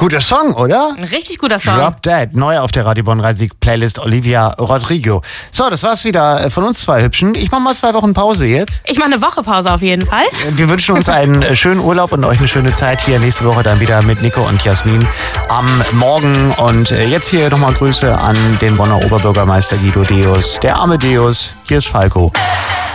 Guter Song, oder? Ein richtig guter Song. Drop Dead, neu auf der Radio Bonn Rhein-Sieg-Playlist Olivia Rodrigo. So, das war's wieder von uns zwei Hübschen. Ich mache mal 2 Wochen Pause jetzt. Ich mache eine Woche Pause auf jeden Fall. Wir wünschen uns einen schönen Urlaub und euch eine schöne Zeit hier. Nächste Woche dann wieder mit Nico und Jasmin am Morgen. Und jetzt hier nochmal Grüße an den Bonner Oberbürgermeister Guido Deus. Der arme Deus, hier ist Falco.